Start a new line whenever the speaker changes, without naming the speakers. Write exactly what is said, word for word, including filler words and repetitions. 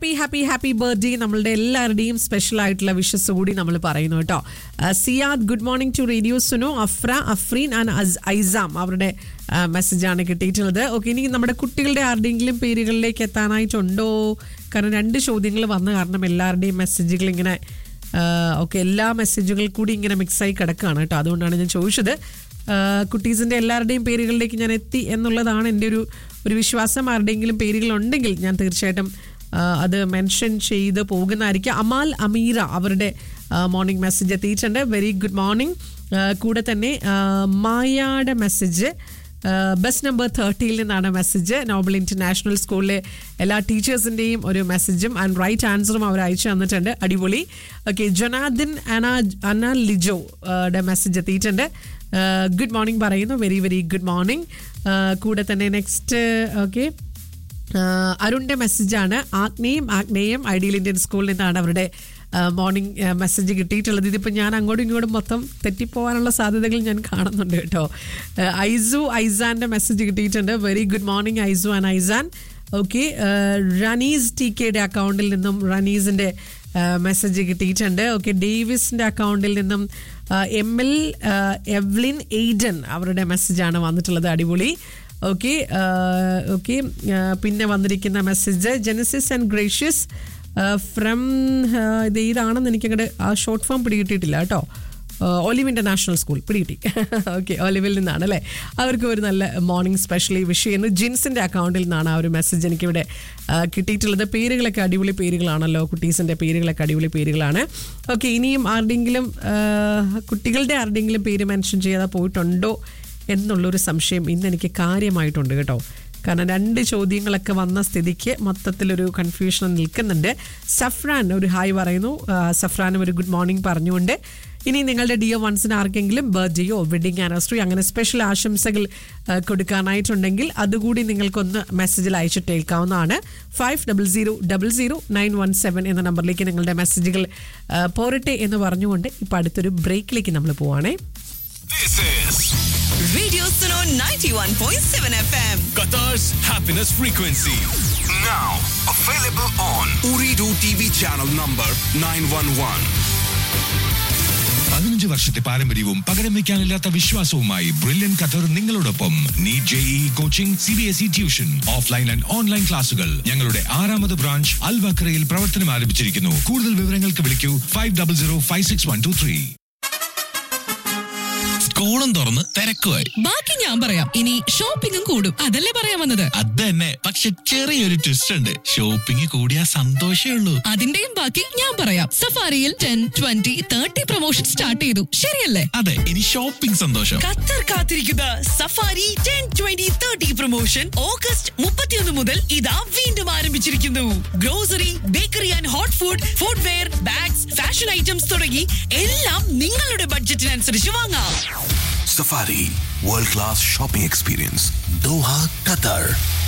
Happy happy happy birthday നമ്മളുടെ എല്ലാവരുടെയും special ആയിട്ടുള്ള വിഷസ് കൂടി നമ്മൾ പറയുന്നു കേട്ടോ. Siyad good morning to radio Suno, AHPRA, Afreen and Aisam അവരുടെ മെസ്സേജാണ് കിട്ടിയിട്ടുള്ളത്. ഓക്കെ, ഇനി നമ്മുടെ കുട്ടികളുടെ ആരുടെയെങ്കിലും പേരുകളിലേക്ക് എത്താനായിട്ടുണ്ടോ? കാരണം രണ്ട് ചോദ്യങ്ങൾ വന്ന കാരണം എല്ലാവരുടെയും മെസ്സേജുകൾ ഇങ്ങനെ ഓക്കെ എല്ലാ മെസ്സേജുകൾ കൂടി ഇങ്ങനെ മിക്സായി കിടക്കുകയാണ് കേട്ടോ. അതുകൊണ്ടാണ് ഞാൻ ചോദിച്ചത്. കുട്ടീസിൻ്റെ എല്ലാവരുടെയും പേരുകളിലേക്ക് ഞാൻ എത്തി എന്നുള്ളതാണ് എൻ്റെ ഒരു ഒരു വിശ്വാസം. ആരുടെയെങ്കിലും പേരുകളുണ്ടെങ്കിൽ ഞാൻ തീർച്ചയായിട്ടും അത് മെൻഷൻ ചെയ്ത് പോകുന്നതായിരിക്കും. അമാൽ അമീറ അവരുടെ മോർണിംഗ് മെസ്സേജ് എത്തിയിട്ടുണ്ട്. Very good morning. കൂടെ തന്നെ മായയുടെ മെസ്സേജ് ബസ് നമ്പർ തേർട്ടിയിൽ നിന്നാണ് മെസ്സേജ്. നോബൽ ഇൻ്റർനാഷണൽ സ്കൂളിലെ എല്ലാ ടീച്ചേഴ്സിൻ്റെയും ഒരു മെസ്സേജും ആൻഡ് റൈറ്റ് ആൻസറും അവർ അയച്ചു തന്നിട്ടുണ്ട്. അടിപൊളി. ഓക്കെ, ജൊനാദിൻ അന അന ലിജോ യുടെ മെസ്സേജ് എത്തിയിട്ടുണ്ട്. ഗുഡ് മോർണിംഗ് പറയുന്നു. Very very good morning. കൂടെ തന്നെ നെക്സ്റ്റ് ഓക്കെ അരുണിൻ്റെ മെസ്സേജാണ്. ആഗ്നേയം ആഗ്നേയം ഐഡിയൽ ഇന്ത്യൻ സ്കൂളിൽ നിന്നാണ് അവരുടെ മോർണിംഗ് മെസ്സേജ് കിട്ടിയിട്ടുള്ളത്. ഇതിപ്പോൾ ഞാൻ അങ്ങോട്ടും ഇങ്ങോട്ടും മൊത്തം തെറ്റിപ്പോകാനുള്ള സാധ്യതകൾ ഞാൻ കാണുന്നുണ്ട് കേട്ടോ. ഐസു ഐസാൻ്റെ മെസ്സേജ് കിട്ടിയിട്ടുണ്ട്. Very good morning ഐസു and ഐസാൻ. Okay, Raneez T കെയുടെ അക്കൗണ്ടിൽ നിന്നും റനീസിൻ്റെ മെസ്സേജ് കിട്ടിയിട്ടുണ്ട്. ഓക്കെ, ഡേവിസിൻ്റെ അക്കൗണ്ടിൽ നിന്നും എം എൽ എവ്ലിൻ എയ്ഡൻ അവരുടെ മെസ്സേജാണ് വന്നിട്ടുള്ളത്. അടിപൊളി. ഓക്കെ ഓക്കെ പിന്നെ വന്നിരിക്കുന്ന message Genesis and gracious from ഇത് ഏതാണെന്ന് എനിക്കങ്ങോട്ട് ആ ഷോർട്ട് ഫോം പിടികിട്ടിയിട്ടില്ല കേട്ടോ. ഒലിവ് ഇൻ്റർനാഷണൽ സ്കൂൾ പിടികിട്ടി. ഓക്കെ, ഒലിവിൽ നിന്നാണ് അല്ലേ. അവർക്ക് ഒരു നല്ല മോർണിംഗ് സ്പെഷ്യലി വിഷ് ചെയ്യുന്നു. ജിൻസിൻ്റെ അക്കൗണ്ടിൽ നിന്നാണ് ആ ഒരു മെസ്സേജ് എനിക്കിവിടെ കിട്ടിയിട്ടുള്ളത്. പേരുകളൊക്കെ അടിപൊളി പേരുകളാണല്ലോ, കുട്ടീസിൻ്റെ പേരുകളൊക്കെ അടിപൊളി പേരുകളാണ്. ഓക്കെ, ഇനിയും ആരുടെയെങ്കിലും കുട്ടികളുടെ ആരുടെയെങ്കിലും പേര് മെൻഷൻ ചെയ്യാതെ പോയിട്ടുണ്ടോ എന്നുള്ളൊരു സംശയം ഇന്ന് എനിക്ക് കാര്യമായിട്ടുണ്ട് കേട്ടോ. കാരണം രണ്ട് ചോദ്യങ്ങളൊക്കെ വന്ന സ്ഥിതിക്ക് മൊത്തത്തിലൊരു കൺഫ്യൂഷൻ നിൽക്കുന്നുണ്ട്. സഫ്രാൻ ഒരു ഹായ് പറയുന്നു. സഫ്രാനും ഒരു ഗുഡ് മോർണിംഗ് പറഞ്ഞുകൊണ്ട് ഇനി നിങ്ങളുടെ ഡിയോ വൺസിന് ആർക്കെങ്കിലും ബർത്ത്ഡേയോ വെഡിങ് ആനിവേഴ്സറി അങ്ങനെ സ്പെഷ്യൽ ആശംസകൾ കൊടുക്കാനായിട്ടുണ്ടെങ്കിൽ അതുകൂടി നിങ്ങൾക്കൊന്ന് മെസ്സേജിൽ അയച്ചിട്ട് കേൾക്കാവുന്നതാണ്. Five double zero double zero nine one seven എന്ന നമ്പറിലേക്ക് നിങ്ങളുടെ മെസ്സേജുകൾ പോരട്ടെ എന്ന് പറഞ്ഞുകൊണ്ട് ഇപ്പം അടുത്തൊരു ബ്രേക്കിലേക്ക് നമ്മൾ പോവാണേ.
This is
Radio Suno ninety-one point seven F M,
Qatar's happiness frequency. Now available on Uridu T V channel number nine one one.
പതിനഞ്ച് വർഷത്തെ പാരമ്പര്യവും പകരം വയ്ക്കാനില്ലാത്ത വിശ്വാസവുമായി ബ്രില്യൻ ഖത്തർ നിങ്ങളോടൊപ്പം. NEET JEE coaching, C B S E tuition, offline and online ക്ലാസുകൾ. ഞങ്ങളുടെ ആറാമത് branch അൽവക്രയിൽ പ്രവർത്തനം ആരംഭിച്ചിരിക്കുന്നു. കൂടുതൽ വിവരങ്ങൾക്ക് വിളിക്കൂ five double zero five six one two three.
സ്കൂളും തുറന്ന് തിരക്കുമായി.
ബാക്കി ഞാൻ പറയാം. ഇനി ഷോപ്പിംഗും കൂടും, അതല്ലേ പറയാൻ വന്നത്?
അത് തന്നെ, പക്ഷെ ചെറിയൊരു ട്വിസ്റ്റ് ഉണ്ട്. ഷോപ്പിംഗ് കൂടിയാ സന്തോഷമേ ഉള്ളൂ.
അതിന്റെയും ബാക്കി ഞാൻ പറയാം. സഫാരിയിൽ ten twenty thirty promotion start ചെയ്തു, ശരിയല്ലേ?
അതെ, ഇനി ഷോപ്പിംഗ് സന്തോഷം.
ഖത്തർ കാത്തിരിക്കുന്ന safari ten twenty thirty promotion August മുപ്പത്തിയൊന്ന് മുതൽ ഇതാ വീണ്ടും ആരംഭിച്ചിരിക്കുന്നു. Grocery, bakery and hot food, footwear, bags, fashion items തുടങ്ങി എല്ലാം നിങ്ങളുടെ ബഡ്ജറ്റിനനുസരിച്ച് വാങ്ങാം.
Safari, world class shopping experience, Doha, Qatar.